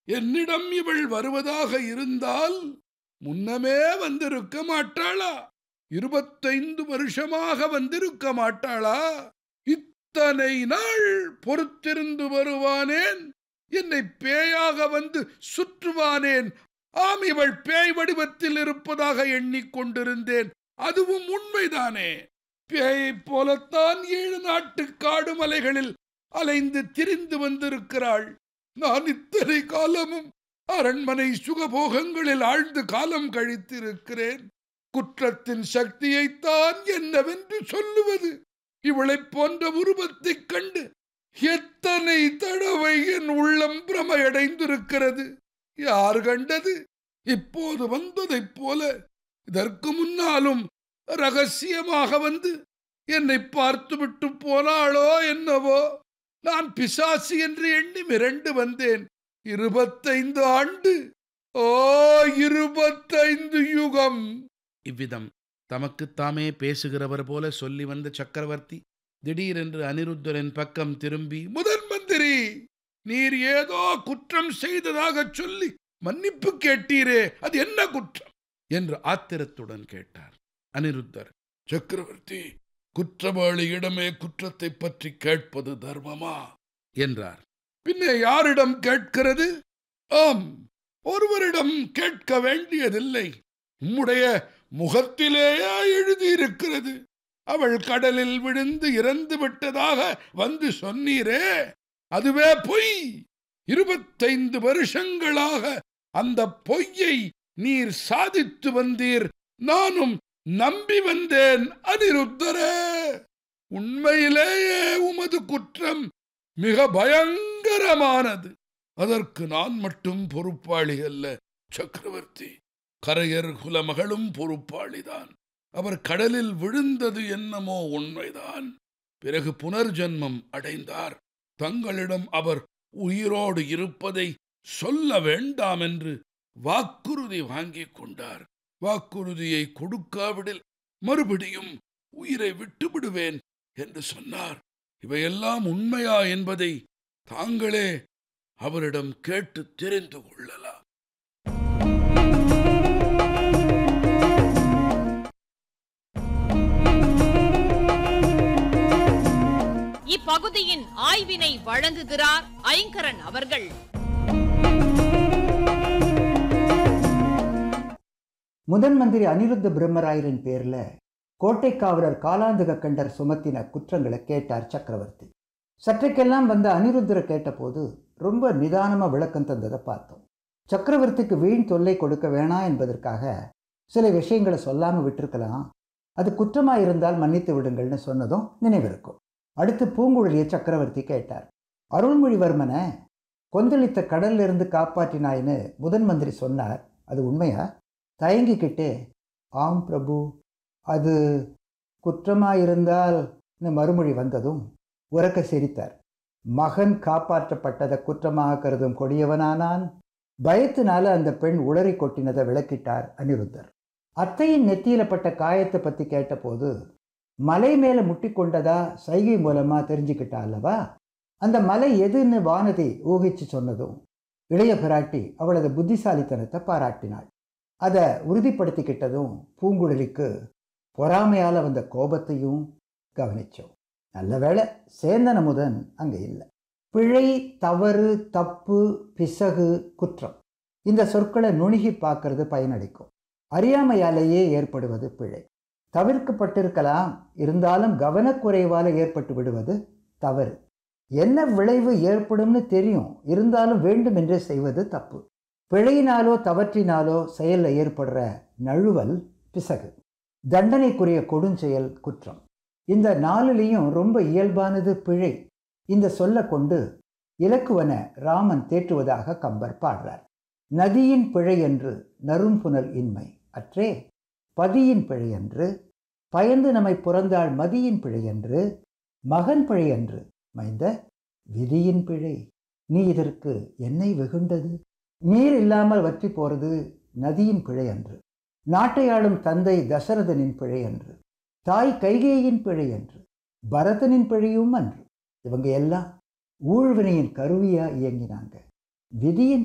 என்னிடம் இவள் வருவதாக இருந்தால் முன்னமே வந்திருக்க மாட்டாளா? 25 வருஷமாக வந்திருக்க மாட்டாளா? இத்தனை நாள் பொறுத்திருந்து வருவானேன்? என்னை பேயாக வந்து சுற்றுவானேன்? ஆம், இவள் பேய் வடிவத்தில் இருப்பதாக எண்ணிக்கொண்டிருந்தேன். அதுவும் உண்மைதானே? பேயைப் போலத்தான் 7 நாட்டு காடு மலைகளில் அலைந்து திரிந்து வந்திருக்கிறாள். நான் இத்தனை காலமும் அரண்மனை சுகபோகங்களில் ஆழ்ந்து காலம் கழித்திருக்கிறேன். குற்றத்தின் சக்தியைத்தான் என்னவென்று சொல்லுவது? இவளைப் போன்ற உருவத்தைக் கண்டு எத்தனை தடவை என் உள்ளம் பிரமையடைந்திருக்கிறது. யார் கண்டது? இப்போது வந்ததைப் போல இதற்கு முன்னாலும் ரகசியமாக வந்து என்னை பார்த்துவிட்டு போனாளோ என்னவோ? நான் பிசாசு என்று எண்ணி மிரண்டு வந்தேன். 25 ஆண்டு! ஓ, 25 யுகம்! இவ்விதம் தமக்குத்தாமே பேசுகிறவர் போல சொல்லி வந்த சக்கரவர்த்தி திடீரென்று அனிருத்தரின் பக்கம் திரும்பி, முதன் மந்திரி, நீர் ஏதோ குற்றம் செய்ததாக சொல்லி மன்னிப்பு கேட்டீரே, அது என்ன குற்றம் என்று ஆத்திரத்துடன் கேட்டார். அனிருத்தர், சக்கரவர்த்தி, குற்றவாளியிடமே குற்றத்தை பற்றி கேட்பது தர்மமா என்றார். பின்னே யாரிடம் கேட்கிறது? ஆம், ஒருவரிடம் கேட்க வேண்டியதில்லை. உம்முடைய முகத்திலேயே எழுதியிருக்கிறது. அவள் கடலில் விழுந்து இறந்து விட்டதாக வந்து சொன்னீரே, அதுவே பொய். 25 வருஷங்களாக அந்த பொய்யை நீர் சாதித்து வந்தீர். நானும் நம்பி வந்தேன். அனிருத்தரே, உண்மையிலேயே உமது குற்றம் மிக பயங்கரமானது. அதற்கு நான் மட்டும் பொறுப்பாளி அல்ல சக்கரவர்த்தி. கரையர் குலமகளும் பொறுப்பாளிதான். அவர் கடலில் விழுந்தது என்னமோ உண்மைதான். பிறகு புனர்ஜன்மம் அடைந்தார். தங்களிடம் அவர் உயிரோடு இருப்பதை சொல்ல வேண்டாம் என்று வாக்குறுதி வாங்கிக் கொண்டார். வாக்குறுதியை கொடுக்காவிடில் மறுபடியும் உயிரை விட்டுவிடுவேன் என்று சொன்னார். இவையெல்லாம் உண்மையா என்பதை தாங்களே அவரிடம் கேட்டு தெரிந்து கொள்ளலாம். இப்பகுதியின் ஆய்வினை வழங்குகிறார் ஐங்கரன் அவர்கள். முதன் மந்திரி அனிருத்த பிரம்மராயரின் பேர்ல கோட்டை காவலர் காலாந்தக கண்டர் சுமத்தின குற்றங்களை கேட்டார் சக்கரவர்த்தி. சற்றைக்கெல்லாம் வந்த அனிருத்தரை கேட்டபோது ரொம்ப நிதானமா விளக்கம் தந்ததை பார்த்தோம். சக்கரவர்த்திக்கு வீண் தொல்லை கொடுக்க வேணாம் என்பதற்காக சில விஷயங்களை சொல்லாம விட்டிருக்கலாம். அது குற்றமா இருந்தால் மன்னித்து விடுங்கள்னு சொன்னதும் நினைவிருக்கும். அடுத்து பூங்குழலியை சக்கரவர்த்தி கேட்டார். அருள்மொழிவர்மனை கொந்தளித்த கடல்ல இருந்து காப்பாற்றினாயின்னு முதன் மந்திரி சொன்னார். அது உண்மையா? தயங்கிக்கிட்டே, ஆம் பிரபு, அது குற்றமாயிருந்தால் மறுமொழி வந்ததும் உரக்க சிரித்தார். மகன் காப்பாற்றப்பட்டதை குற்றமாக கருதும் கொடியவனானான். பயத்தினால அந்த பெண் உளறி கொட்டினதை விளக்கிட்டார் அனிருத்தர். அத்தையின் நெத்தியில பட்ட காயத்தை பற்றி கேட்டபோது மலை மேலே முட்டி கொண்டதா சைகை மூலமா தெரிஞ்சுக்கிட்டா அல்லவா? அந்த மலை எதுன்னு வானதி ஊகிச்சு சொன்னதும் இளைய பிராட்டி அவளது புத்திசாலித்தனத்தை பாராட்டினாள். அதை உறுதிப்படுத்திக்கிட்டதும் பூங்குழலிக்கு பொறாமையால் வந்த கோபத்தையும் கவனிச்சோம். நல்ல வேளை சேந்தன் அமுதன் அங்கே இல்லை. பிழை, தவறு, தப்பு, பிசகு, குற்றம், இந்த சொற்களை நுணுகி பார்க்கறது பயனளிக்கும். அறியாமையாலேயே ஏற்படுவது பிழை. தவிர்க்கப்பட்டிருக்கலாம், இருந்தாலும் கவனக்குறைவால் ஏற்பட்டு விடுவது தவறு. என்ன விளைவு ஏற்படும்னு தெரியும், இருந்தாலும் வேண்டுமென்றே செய்வது தப்பு. பிழையினாலோ தவற்றினாலோ செயலில் ஏற்படுற நழுவல் பிசகு. தண்டனைக்குரிய கொடுஞ்செயல் குற்றம். இந்த நாளிலையும் ரொம்ப இயல்பானது பிழை. இந்த சொல்ல கொண்டு இலக்குவன ராமன் தேற்றுவதாக கம்பர் பாடுறார். நதியின் பிழை என்று நறும்புனல் இன்மை அற்றே, பதியின் பிழை என்று பயந்து நம்மை புறந்தாள் மதியின் பிழை என்று மகன் பிழை என்று மைந்த விதியின் பிழை. நீ இதற்கு என்னை வெகுண்டது? நீர் இல்லாமல் வற்றி போறது நதியின் பிழை என்று, நாட்டையாளும் தந்தை தசரதனின் பிழை என்று, தாய் கைகேயின் பிழை என்று, பரதனின் பிழையும் அன்று. இவங்க எல்லாம் ஊழ்வினையின் கருவியா இயங்கினாங்க. விதியின்